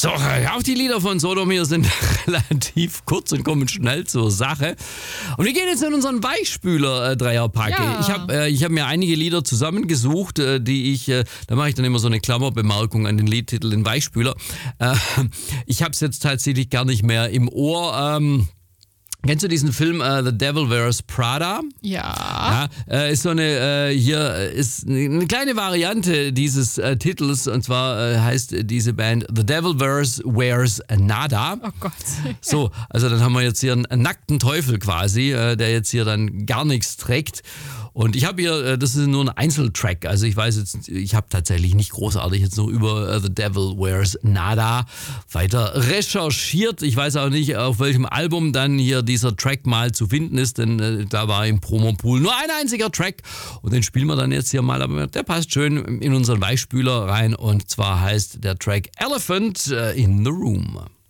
So, auch die Lieder von Sodom hier sind relativ kurz und kommen schnell zur Sache. Und wir gehen jetzt in unseren Weichspüler-Dreierpack. Ja. Ich hab mir einige Lieder zusammengesucht, da mache ich dann immer so eine Klammerbemerkung an den Liedtitel, den Weichspüler. Ich habe es jetzt tatsächlich gar nicht mehr im Ohr. Kennst du diesen Film The Devil Wears Prada? Ja. Ist so ist eine kleine Variante dieses Titels, und zwar heißt diese Band The Devil Wears Nada. Oh Gott. So, also dann haben wir jetzt hier einen nackten Teufel quasi, der jetzt hier dann gar nichts trägt. Und ich habe hier, das ist nur ein Einzeltrack, also ich habe tatsächlich nicht großartig jetzt noch über The Devil Wears Nada weiter recherchiert. Ich weiß auch nicht, auf welchem Album dann hier dieser Track mal zu finden ist, denn da war im Promopool nur ein einziger Track und den spielen wir dann jetzt hier mal, aber der passt schön in unseren Weichspüler rein, und zwar heißt der Track Elephant in the Room.